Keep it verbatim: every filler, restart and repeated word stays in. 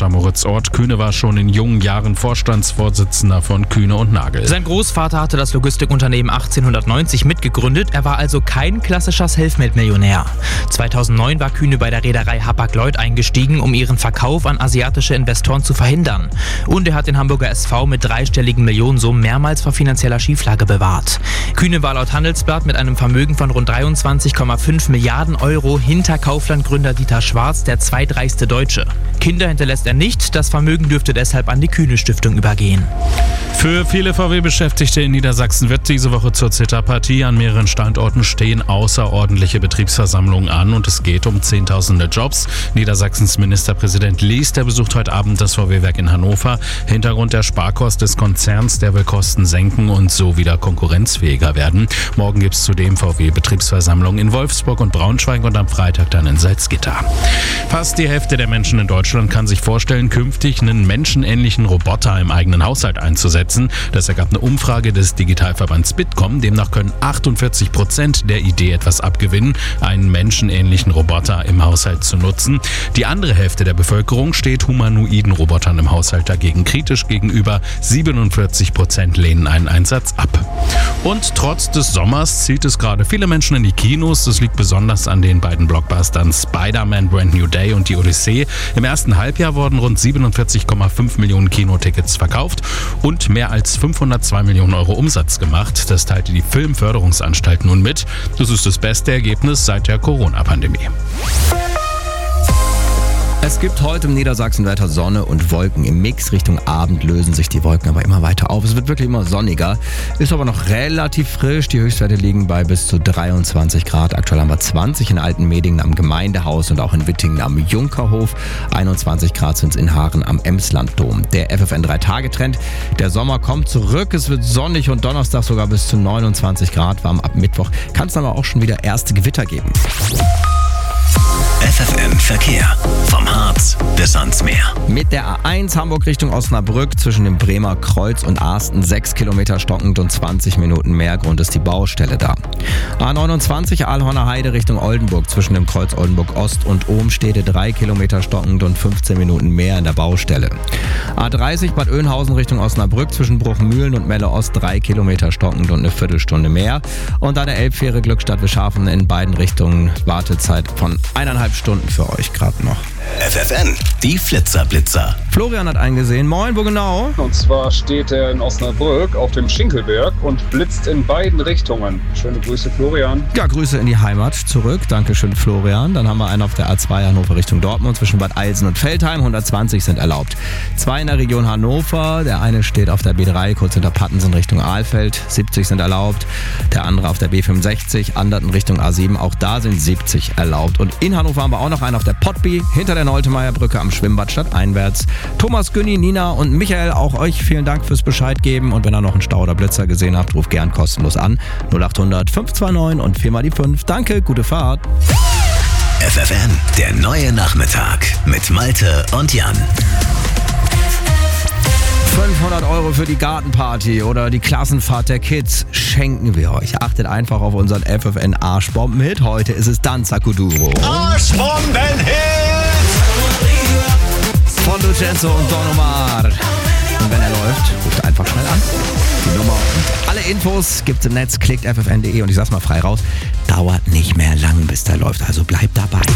Vater Moritz Ort. Kühne war schon in jungen Jahren Vorstandsvorsitzender von Kühne und Nagel. Sein Großvater hatte das Logistikunternehmen achtzehnhundertneunzig mitgegründet. Er war also kein klassischer Selfmade-Millionär. zweitausendneun war Kühne bei der Reederei Hapag-Lloyd eingestiegen, um ihren Verkauf an asiatische Investoren zu verhindern. Und er hat den Hamburger S V mit dreistelligen Millionensummen mehrmals vor finanzieller Schieflage bewahrt. Kühne war laut Handelsblatt mit einem Vermögen von rund dreiundzwanzig Komma fünf Milliarden Euro hinter Kaufland-Gründer Dieter Schwarz der zweitreichste Deutsche. Kinder hinterlässt er nicht, das Vermögen dürfte deshalb an die Kühne-Stiftung übergehen. Für viele V W-Beschäftigte in Niedersachsen wird diese Woche zur Zitterpartie. An mehreren Standorten stehen außerordentliche Betriebsversammlungen an und es geht um zehntausende Jobs. Niedersachsens Ministerpräsident Lies, der besucht heute Abend das V W-Werk in Hannover. Hintergrund der Sparkurs des Konzerns, der will Kosten senken und so wieder konkurrenzfähiger werden. Morgen gibt es zudem V W-Betriebsversammlungen in Wolfsburg und Braunschweig und am Freitag dann in Salzgitter. Fast die Hälfte der Menschen in Deutschland kann sich vorstellen, künftig einen menschenähnlichen Roboter im eigenen Haushalt einzusetzen. Das ergab eine Umfrage des Digitalverbands Bitkom. Demnach können achtundvierzig Prozent der Idee etwas abgewinnen, einen menschenähnlichen Roboter im Haushalt zu nutzen. Die andere Hälfte der Bevölkerung steht humanoiden Robotern im Haushalt dagegen kritisch gegenüber. siebenundvierzig Prozent lehnen einen Einsatz ab. Und trotz des Sommers zieht es gerade viele Menschen in die Kinos. Das liegt besonders an den beiden Blockbustern Spider-Man Brand New Day und die Odyssee. Im ersten Halbjahr wurden rund siebenundvierzig Komma fünf Millionen Kinotickets verkauft und mehr als fünfhundertzwei Millionen Euro Umsatz gemacht. Das teilte die Filmförderungsanstalt nun mit. Das ist das beste Ergebnis seit der Corona-Pandemie. Es gibt heute im Niedersachsenwetter Sonne und Wolken. Im Mix Richtung Abend lösen sich die Wolken aber immer weiter auf. Es wird wirklich immer sonniger, ist aber noch relativ frisch. Die Höchstwerte liegen bei bis zu dreiundzwanzig Grad. Aktuell haben wir zwanzig in Altenmedingen am Gemeindehaus und auch in Wittingen am Junkerhof. einundzwanzig Grad sind es in Haaren am Emslanddom. Der F F N drei Tage Trend. Der Sommer kommt zurück. Es wird sonnig und Donnerstag sogar bis zu neunundzwanzig Grad warm. Ab Mittwoch kann es dann aber auch schon wieder erste Gewitter geben. F F M Verkehr. Vom Harz bis ans Meer. Mit der A eins Hamburg Richtung Osnabrück zwischen dem Bremer Kreuz und Arsten sechs Kilometer stockend und zwanzig Minuten mehr. Grund ist die Baustelle da. A neunundzwanzig Aalhorner Heide Richtung Oldenburg zwischen dem Kreuz Oldenburg Ost und Ohmstede drei Kilometer stockend und fünfzehn Minuten mehr in der Baustelle. A dreißig Bad Oeynhausen Richtung Osnabrück zwischen Bruchmühlen und Melle Ost drei Kilometer stockend und eine Viertelstunde mehr. Und an der Elbfähre Glückstadt Wischhafen in beiden Richtungen Wartezeit von eineinhalb Stunden für euch gerade noch. F F N, die Flitzerblitzer. Florian hat eingesehen. Moin, wo genau? Und zwar steht er in Osnabrück auf dem Schinkelberg und blitzt in beiden Richtungen. Schöne Grüße, Florian. Ja, Grüße in die Heimat zurück. Dankeschön, Florian. Dann haben wir einen auf der A zwei Hannover Richtung Dortmund zwischen Bad Eilsen und Veltheim. hundertzwanzig sind erlaubt. Zwei in der Region Hannover. Der eine steht auf der B drei kurz hinter Pattensen Richtung Ahlfeld. siebzig sind erlaubt. Der andere auf der B fünfundsechzig, Anderten Richtung A sieben. Auch da sind siebzig erlaubt. Und in Hannover haben wir auch noch einen auf der Pottby hinter der Noltemeyer-Brücke am Schwimmbad stadteinwärts. Thomas, Günni, Nina und Michael, auch euch vielen Dank fürs Bescheid geben. Und wenn ihr noch einen Stau oder Blitzer gesehen habt, ruft gern kostenlos an. null achthundert fünf zwei neun und vier mal die fünf. Danke, gute Fahrt. F F N, der neue Nachmittag mit Malte und Jan. fünfhundert Euro für die Gartenparty oder die Klassenfahrt der Kids schenken wir euch. Achtet einfach auf unseren F F N Arschbomben-Hit. Heute ist es Danza Kuduro. Arschbomben-Hit! Von Lucenzo und Don Omar. Und wenn er läuft, ruft einfach schnell an. Die Nummer und alle Infos gibt's im Netz. Klickt f f n punkt d e und ich sag's mal frei raus. Dauert nicht mehr lang, bis der läuft. Also bleibt dabei.